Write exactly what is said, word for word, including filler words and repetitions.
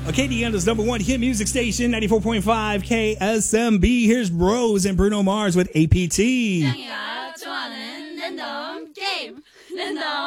Acadiana's number one hit music station, ninety-four point five K S M B. Here's Rose and Bruno Mars with A P T. 좋아하는 랜덤 게임 랜덤